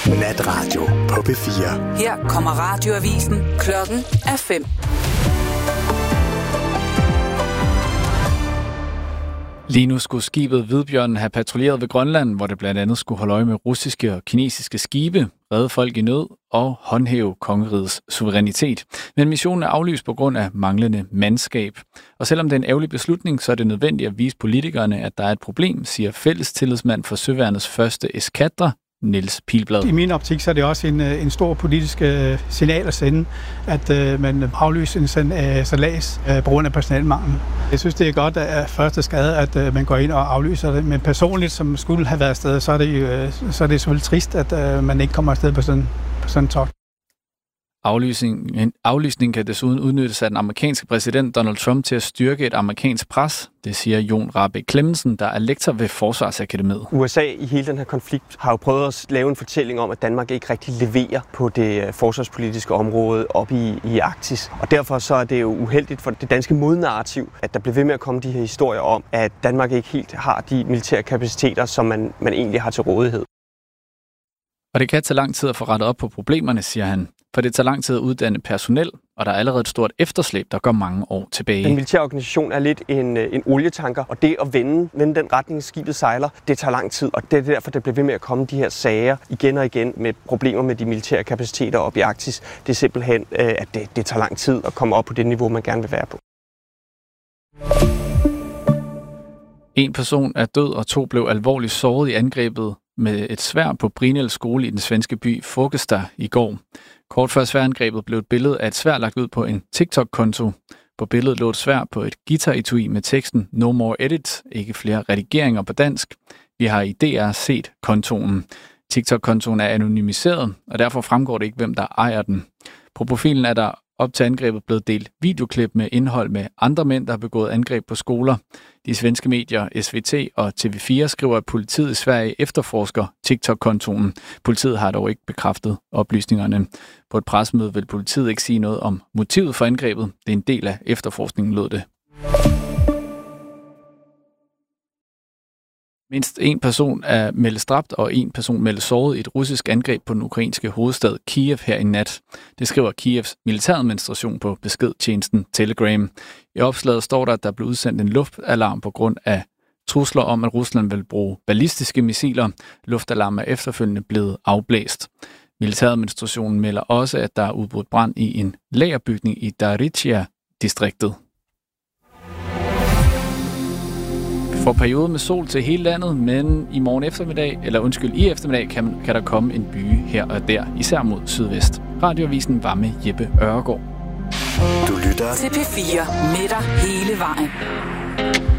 Natradio på P4. Her kommer radioavisen. Klokken er 5. Lige nu skulle skibet Hvidbjørnen have patruljeret ved Grønland, hvor det blandt andet skulle holde øje med russiske og kinesiske skibe, redde folk i nød og håndhæve kongerigets suverænitet. Men missionen er aflyst på grund af manglende mandskab. Og selvom det er en ærgerlig beslutning, så er det nødvendigt at vise politikerne, at der er et problem, siger fælles tillidsmand for Søværnets første eskadre, Niels Pilblad. I min optik så er det også en stor politisk signal at sende, at man aflyser en sejlads på grund af personelmangel. Jeg synes, det er godt at første skade, at man går ind og aflyser det. Men personligt, som skulle have været afsted, så er det selvfølgelig trist, at man ikke kommer afsted på sådan en togt. Aflysningen kan desuden udnyttes af den amerikanske præsident Donald Trump til at styrke et amerikansk pres. Det siger Jon Rahbek Clemmensen, der er lektor ved Forsvarsakademiet. USA i hele den her konflikt har jo prøvet at lave en fortælling om, at Danmark ikke rigtig leverer på det forsvarspolitiske område op i Arktis. Og derfor så er det jo uheldigt for det danske modnarrativ, at der bliver ved med at komme de her historier om, at Danmark ikke helt har de militære kapaciteter, som man egentlig har til rådighed. Og det kan tage lang tid at få rettet op på problemerne, siger han. For det tager lang tid at uddanne personel, og der er allerede et stort efterslæb, der går mange år tilbage. Den militære organisation er lidt en olietanker, og det at vende den retning, skibet sejler, det tager lang tid. Og det er derfor, der bliver ved med at komme de her sager igen og igen med problemer med de militære kapaciteter op i Arktis. Det er simpelthen, at det tager lang tid at komme op på det niveau, man gerne vil være på. En person er død, og 2 blev alvorligt såret i angrebet med et sværd på Brinel skole i den svenske by Fogesta i går. Kort før sværangrebet blev et billede af et sværd lagt ud på en TikTok-konto. På billedet lå et sværd på et guitar-etui med teksten No more edits, ikke flere redigeringer på dansk. Vi har i DR set kontoen. TikTok-kontoen er anonymiseret, og derfor fremgår det ikke, hvem der ejer den. På profilen er der op til angrebet blevet delt videoklip med indhold med andre mænd, der har begået angreb på skoler. De svenske medier SVT og TV4 skriver, at politiet i Sverige efterforsker TikTok-kontoen. Politiet har dog ikke bekræftet oplysningerne. På et pressemøde vil politiet ikke sige noget om motivet for angrebet. Det er en del af efterforskningen, lød det. Mindst en person er meldt dræbt, og en person meldt såret i et russisk angreb på den ukrainske hovedstad Kiev her i nat. Det skriver Kievs militæradministration på beskedtjenesten Telegram. I opslaget står der, at der blev udsendt en luftalarm på grund af trusler om, at Rusland vil bruge ballistiske missiler. Luftalarmen er efterfølgende blevet afblæst. Militæradministrationen melder også, at der er udbrudt brand i en lagerbygning i Daritsja-distriktet. For periode med sol til hele landet, men i eftermiddag kan der komme en byge her og der, især mod sydvest. Radioavisen var med Jeppe Ørgaard. Du lytter til P4 med dig hele vejen.